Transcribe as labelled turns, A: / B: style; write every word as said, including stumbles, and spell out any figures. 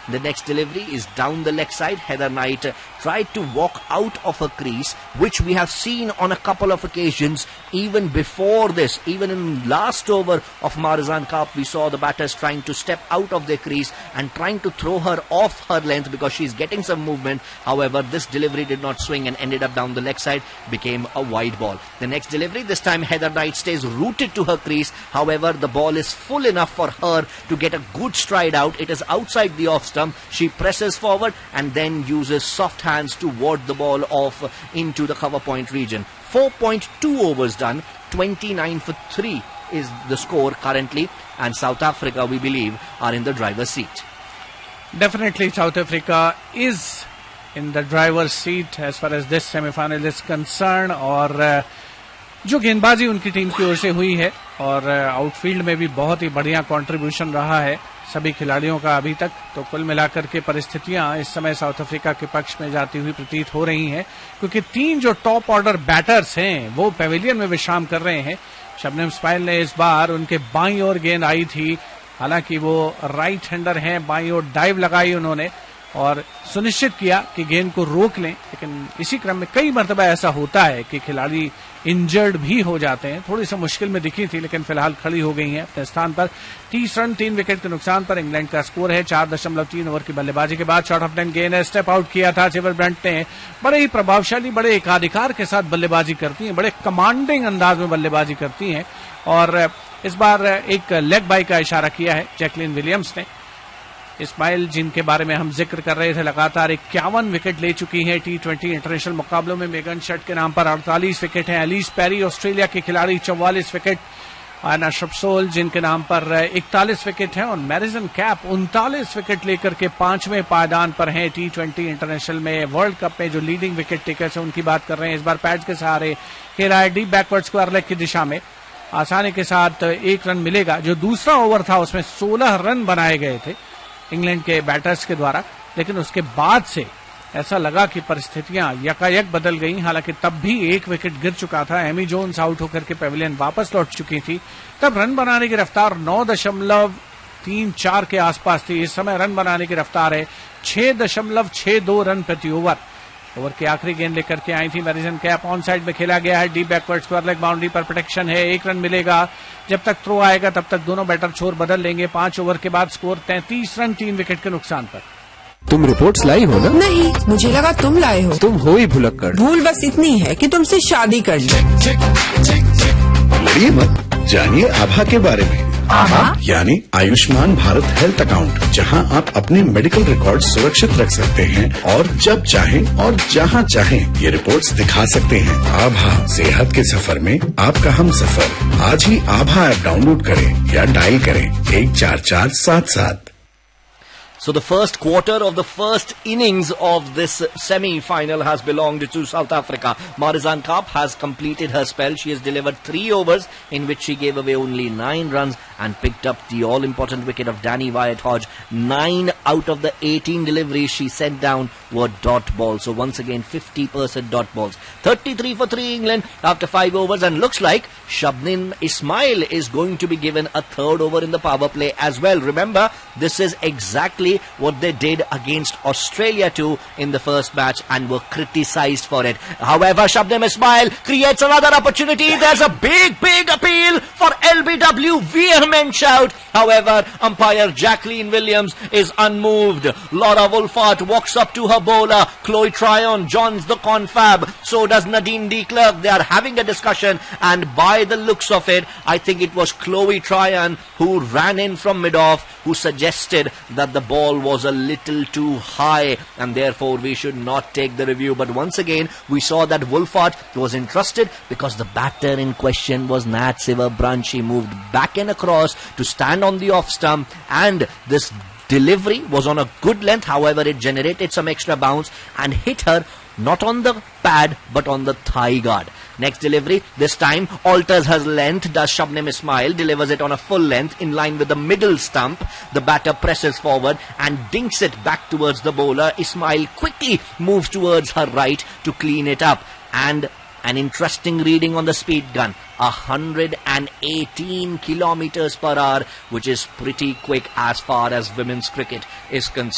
A: The next delivery is down the leg side. Heather Knight uh, tried to walk out of her crease, which we have seen on a couple of occasions even before this. Even in last over of Marizanne Cup, we saw the batters trying to step out of their crease and trying to throw her off her length because she's getting some movement. However, this delivery did not swing and ended up down the leg side, became a wide ball. The next delivery, this time Heather Knight stays rooted to her crease. However, the ball is full enough for her to get a good stride out. It is outside the off stump. She presses forward and then uses soft hands to ward the ball off into the cover point region. four point two overs done, twenty-nine for three is the score currently, and South Africa, we believe, are in the driver's seat.
B: Definitely South Africa is in the driver's seat as far as this semi-final is concerned, और जो गेंदबाजी उनकी team की ओर से हुई है और outfield में भी बहुत ही बढ़िया कंट्रीब्यूशन रहा है सभी खिलाड़ियों का अभी तक, तो कुल मिलाकर के परिस्थितियां इस समय साउथ अफ्रीका के पक्ष में जाती हुई प्रतीत हो रही हैं, क्योंकि तीन जो टॉप ऑर्डर बैटर्स हैं वो पेविलियन में विश्राम कर रहे हैं। शबनम इस्माइल ने इस बार उनके बाईं ओर गेंद आई थी, हालांकि वो राइट हैंडर हैं, बाईं ओर डाइव लगाई उन्होंने और सुनिश्चित किया कि गेंद को रोक लें, लेकिन इसी क्रम में कई मर्तबा ऐसा होता है कि खिलाड़ी इंजर्ड भी हो जाते हैं। थोड़ी सी मुश्किल में दिखी थी, लेकिन फिलहाल खड़ी हो गई हैं अपने स्थान पर। तीस रन तीन विकेट के नुकसान पर इंग्लैंड का स्कोर है। चार दशमलव तीन ओवर की बल्लेबाजी के बाद शॉर्ट ऑफ लेंथ गेंद है, स्टेप आउट किया था सिवर ब्रंट ने। बड़े ही प्रभावशाली, बड़े एकाधिकार के साथ बल्लेबाजी करती हैं, बड़े कमांडिंग अंदाज में बल्लेबाजी करती हैं और इस बार एक लेग बाई का इशारा किया है जैकलिन विलियम्स ने। इस्माइल, जिनके बारे में हम जिक्र कर रहे थे, लगातार इक्यावन विकेट ले चुकी हैं टी ट्वेंटी इंटरनेशनल मुकाबलों में। मेगन शट के नाम पर अड़तालीस विकेट हैं। एलिस पेरी, ऑस्ट्रेलिया की खिलाड़ी, चौवालीस विकेट। आना शपसोल, जिनके नाम पर इकतालीस विकेट हैं, और मैरिसन कैप उनतालीस विकेट लेकर के पांचवें पायदान पर हैं टी ट्वेंटी इंटरनेशनल में। वर्ल्ड कप में जो लीडिंग विकेट टेकर्स हैं उनकी बात कर रहे हैं। इस बार पैड्स के सहारे खेला है, डीप बैकवर्ड स्क्वायर लेग की दिशा में आसानी के साथ एक रन मिलेगा। जो दूसरा ओवर था उसमें सोलह रन बनाए गए थे इंग्लैंड के बैटर्स के द्वारा, लेकिन उसके बाद से ऐसा लगा कि परिस्थितियां यकायक बदल गई। हालांकि तब भी एक विकेट गिर चुका था, एमी जोन्स आउट होकर के पेविलियन वापस लौट चुकी थी। तब रन बनाने की रफ्तार नौ दशमलव तीन चार के आसपास थी। इस समय रन बनाने की रफ्तार है छह दशमलव छह दो रन प्रति ओवर। ओवर की आखिरी गेंद लेकर के आई थी मैरिसन कैप, ऑन साइड में खेला गया है, deep backward square leg boundary पर प्रोटेक्शन है, एक रन मिलेगा। जब तक थ्रो आएगा तब तक दोनों बैटर छोर बदल लेंगे। पांच ओवर के बाद स्कोर तैंतीस रन तीन विकेट के नुकसान पर।
C: तुम रिपोर्ट्स लाई हो ना?
D: नहीं, मुझे लगा तुम लाए हो।
C: तुम हो ही भुलक्कड़।
D: भूल बस इतनी है कि तुमसे शादी कर ली।
E: लड़िए मत, जानिए आभा के बारे में। आभा यानी आयुष्मान भारत हेल्थ अकाउंट, जहां आप अपने मेडिकल रिकॉर्ड सुरक्षित रख सकते हैं और जब चाहें और जहां चाहें ये रिपोर्ट्स दिखा सकते हैं। आभा, सेहत के सफर में आपका हम सफर। आज ही आभा ऐप डाउनलोड करें या डायल करें एक चार चार सात सात।
A: So the first quarter of the first innings of this semi-final has belonged to South Africa. Marizanne Kapp has completed her spell. She has delivered three overs in which she gave away only nine runs and picked up the all-important wicket of Danny Wyatt-Hodge. Nine out of the eighteen deliveries she sent down were dot balls. So once again, fifty percent dot balls. thirty-three for three England after five overs, and looks like Shabnim Ismail is going to be given a third over in the power play as well. Remember, this is exactly what they did against Australia too in the first match and were criticised for it. However, Shabnim Ismail creates another opportunity. There's a big, big appeal for L B W. Vehement shout. However, umpire Jacqueline Williams is unmoved. Laura Wolfart walks up to her bowler. Chloe Tryon joins the confab. So does Nadine de Klerk. They are having a discussion, and by the looks of it, I think it was Chloe Tryon who ran in from mid-off, who suggested that the ball was a little too high and therefore we should not take the review. But once again, we saw that Wolfart was entrusted because the batter in question was Nat Siver-Brunt. She moved back and across to stand on the off stump, and this delivery was on a good length. However, it generated some extra bounce and hit her not on the pad but on the thigh guard. Next delivery, this time alters her length, does Shabnim Ismail, delivers it on a full length in line with the middle stump. The batter presses forward and dinks it back towards the bowler. Ismail quickly moves towards her right to clean it up, and an interesting reading on the speed gun, one hundred eighteen kilometers per hour, which is pretty quick as far as women's cricket is concerned.